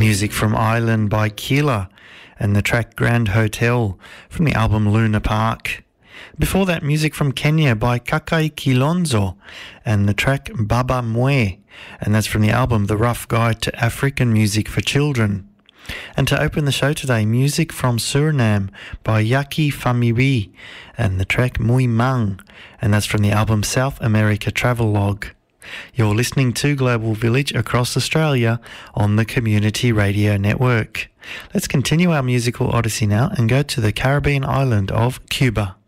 Music from Ireland by Keela and the track Grand Hotel from the album Luna Park. Before that, music from Kenya by Kakai Kilonzo and the track Baba Mwe, and that's from the album The Rough Guide to African Music for Children. And to open the show today, music from Suriname by Yaki Famibi and the track Mui Mang, and that's from the album South America Travelogue. You're listening to Global Village across Australia on the Community Radio Network. Let's continue our musical odyssey now and go to the Caribbean island of Cuba.